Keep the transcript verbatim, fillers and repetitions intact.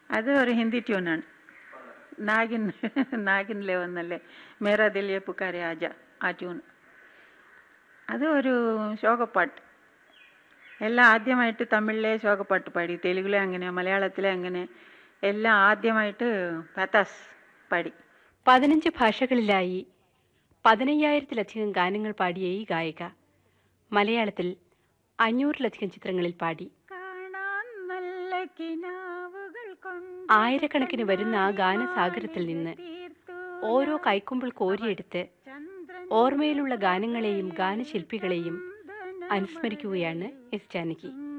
അത് ഒരു ഹിന്ദി ട്യൂണാണ്. നാഗിൻ നാഗിനിലെ വന്നല്ലേ മേരാ ദിൽ പുക്കാരെ ആജ, ആ ട്യൂൺ. അത് ഒരു ശോകപ്പാട്ട്. എല്ലാം ആദ്യമായിട്ട് തമിഴിലെ ശോകപ്പാട്ട് പാടി, തെലുങ്കിലെ അങ്ങനെ, മലയാളത്തിലെ അങ്ങനെ, എല്ലാം ആദ്യമായിട്ട് പത്താസ് പാടി. പതിനഞ്ച് ഭാഷകളിലായി പതിനയ്യായിരത്തിലധികം ഗാനങ്ങൾ പാടിയ ഈ ഗായിക മലയാളത്തിൽ അഞ്ഞൂറിലധികം ചിത്രങ്ങളിൽ പാടി. ആയിരക്കണക്കിന് വരുന്ന ആ ഗാനസാഗരത്തിൽ നിന്ന് ഓരോ കൈക്കുമ്പിൾ കോരിയെടുത്ത് ഓർമ്മയിലുള്ള ഗാനങ്ങളെയും ഗാനശില്പികളെയും അനുസ്മരിക്കുകയാണ് എസ് ജാനകി.